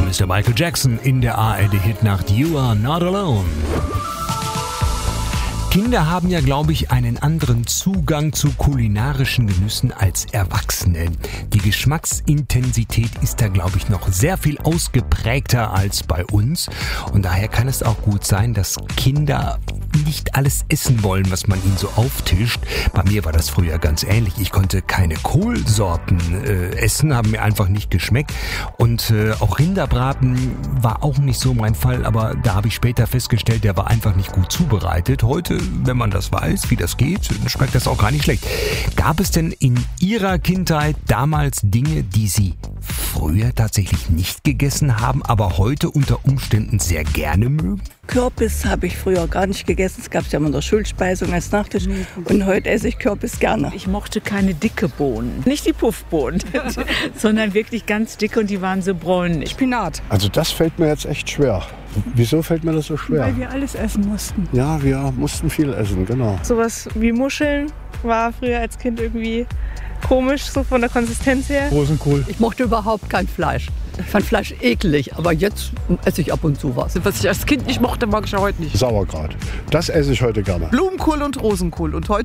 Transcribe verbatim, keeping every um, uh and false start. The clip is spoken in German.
ist der Michael Jackson in der A R D-Hitnacht You Are Not Alone. Kinder haben ja, glaube ich, einen anderen Zugang zu kulinarischen Genüssen als Erwachsene. Die Geschmacksintensität ist da, glaube ich, noch sehr viel ausgeprägter als bei uns. Und daher kann es auch gut sein, dass Kinder nicht alles essen wollen, was man ihnen so auftischt. Bei mir war das früher ganz ähnlich. Ich konnte keine Kohlsorten äh, essen, haben mir einfach nicht geschmeckt. Und äh, auch Rinderbraten war auch nicht so mein Fall, aber da habe ich später festgestellt, der war einfach nicht gut zubereitet. Heute, wenn man das weiß, wie das geht, schmeckt das auch gar nicht schlecht. Gab es denn in Ihrer Kindheit damals Dinge, die Sie früher tatsächlich nicht gegessen haben, aber heute unter Umständen sehr gerne mögen? Kürbis habe ich früher gar nicht gegessen. Es gab es ja immer in der Schulspeisung als Nachtisch. Und heute esse ich Kürbis gerne. Ich mochte keine dicke Bohnen. Nicht die Puffbohnen, sondern wirklich ganz dicke und die waren so bräunlich. Spinat. Also das fällt mir jetzt echt schwer. Wieso fällt mir das so schwer? Weil wir alles essen mussten. Ja, wir mussten viel essen, genau. Sowas wie Muscheln war früher als Kind irgendwie komisch, so von der Konsistenz her. Rosenkohl. Ich mochte überhaupt kein Fleisch. Ich fand Fleisch eklig, aber jetzt esse ich ab und zu was. Was ich als Kind nicht mochte, mag ich ja heute nicht. Sauerkraut. Das esse ich heute gerne. Blumenkohl und Rosenkohl. Und heute